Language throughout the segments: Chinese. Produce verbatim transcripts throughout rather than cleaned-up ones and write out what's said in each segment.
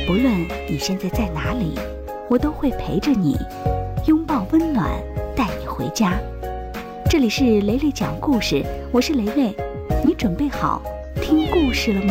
不论你现在在哪里，我都会陪着你，拥抱温暖，带你回家。这里是雷雷讲故事，我是雷雷，你准备好听故事了吗？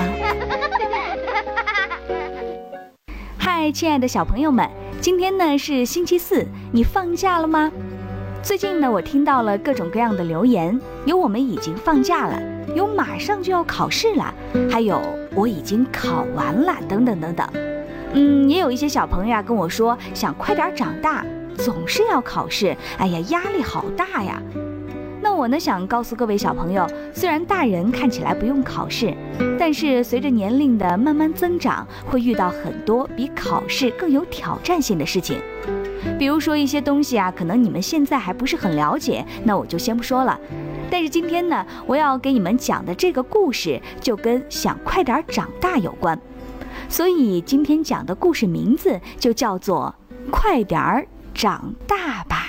嗨，亲爱的小朋友们，今天呢是星期四，你放假了吗？最近呢，我听到了各种各样的留言，有我们已经放假了，有马上就要考试了，还有我已经考完了，等等等等。嗯，也有一些小朋友啊跟我说，想快点长大，总是要考试，哎呀，压力好大呀。那我呢想告诉各位小朋友，虽然大人看起来不用考试，但是随着年龄的慢慢增长，会遇到很多比考试更有挑战性的事情。比如说一些东西啊，可能你们现在还不是很了解，那我就先不说了。但是今天呢，我要给你们讲的这个故事就跟想快点长大有关，所以今天讲的故事名字就叫做《快点儿长大吧》。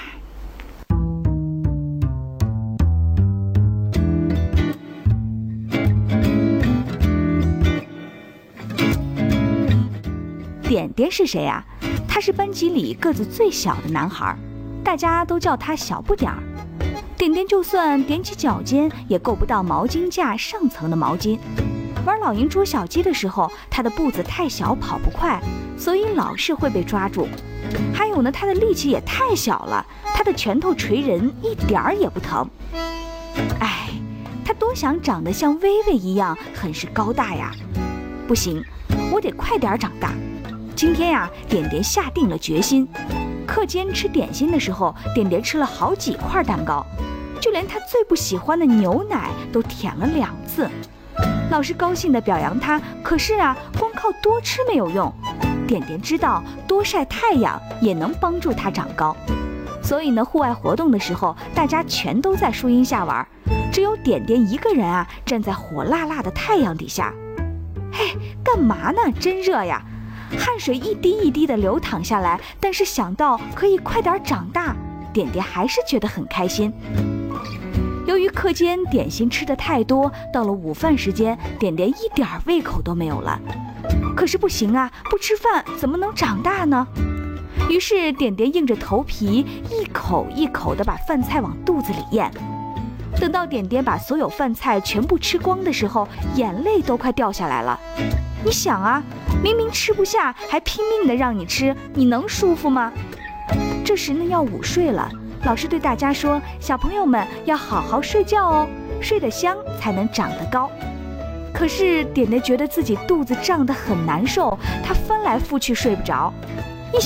点点是谁啊？他是班级里个子最小的男孩，大家都叫他小不点儿。点点就算踮起脚尖，也够不到毛巾架上层的毛巾。玩老鹰捉小鸡的时候，他的步子太小，跑不快，所以老是会被抓住。还有呢，他的力气也太小了，他的拳头捶人一点儿也不疼。哎，他多想长得像薇薇一样，很是高大呀！不行，我得快点长大。今天呀、啊，点点下定了决心。课间吃点心的时候，点点吃了好几块蛋糕，就连他最不喜欢的牛奶都舔了两次。老师高兴地表扬他，可是啊，光靠多吃没有用。点点知道多晒太阳也能帮助他长高，所以呢，户外活动的时候，大家全都在树荫下玩，只有点点一个人啊，站在火辣辣的太阳底下。嘿，干嘛呢？真热呀！汗水一滴一滴地流淌下来，但是想到可以快点长大，点点还是觉得很开心。由于课间点心吃得太多，到了午饭时间，点点一点胃口都没有了。可是不行啊，不吃饭怎么能长大呢？于是点点硬着头皮，一口一口地把饭菜往肚子里咽。等到点点把所有饭菜全部吃光的时候，眼泪都快掉下来了。你想啊，明明吃不下，还拼命地让你吃，你能舒服吗？这时呢，要午睡了，老师对大家说，小朋友们要好好睡觉哦，睡得香才能长得高。可是点点觉得自己肚子胀得很难受，他翻来覆去睡不着。